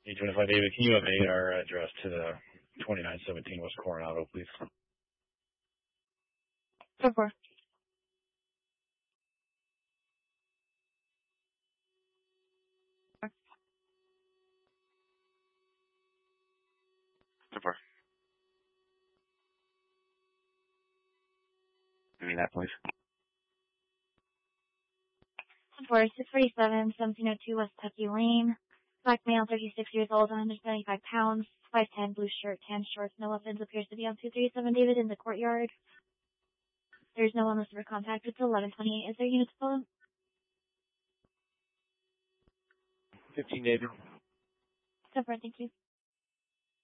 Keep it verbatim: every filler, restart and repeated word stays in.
eight twenty-five David, can you update our address to the twenty-nine seventeen West Coronado, please? Of course. Super. Give me that, please. For six forty-seven, seventeen oh two West Tucky Lane. Black male, thirty-six years old, one hundred seventy-five pounds, five ten, blue shirt, tan shorts, no weapons, appears to be on two thirty-seven David in the courtyard. There's no one listed for contact. It's eleven twenty-eight. Is there units full? fifteen David. So far, thank you.